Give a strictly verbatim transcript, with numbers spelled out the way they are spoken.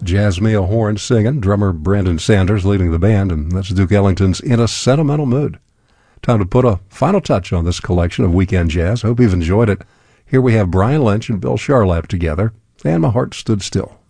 Jazzmia Horn singing, drummer Brandon Sanders leading the band, and that's Duke Ellington's In a Sentimental Mood. Time to put a final touch on this collection of weekend jazz. Hope you've enjoyed it. Here we have Brian Lynch and Bill Charlap together, and My Heart Stood Still.